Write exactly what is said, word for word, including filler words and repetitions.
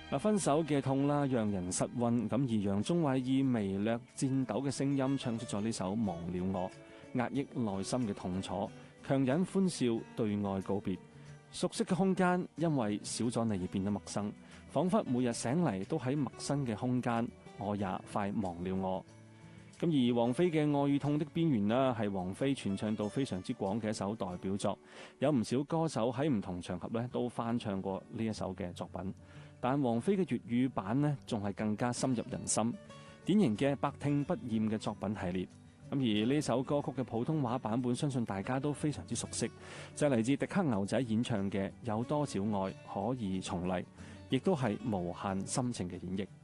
嗱，分手嘅痛啦，讓人失溫。咁而楊宗緯以微略顫抖嘅聲音唱出咗呢首《忘了我》，壓抑內心嘅痛楚，強忍歡笑對愛告別。熟悉嘅空間因為少咗你而變得陌生，彷彿每日醒嚟都喺陌生嘅空間，我也快忘了我。咁而王菲嘅《愛與痛的邊緣》啦，係王菲傳唱度非常之廣嘅一首代表作，有唔少歌手喺唔同場合咧都翻唱過呢一首嘅作品。但王菲嘅粵語版呢，仲係更加深入人心，典型嘅百聽不厭嘅作品系列。咁而呢首歌曲嘅普通話版本，相信大家都非常之熟悉，就係嚟自迪克牛仔演唱嘅《有多少愛可以重嚟》，亦都係無限深情嘅演繹。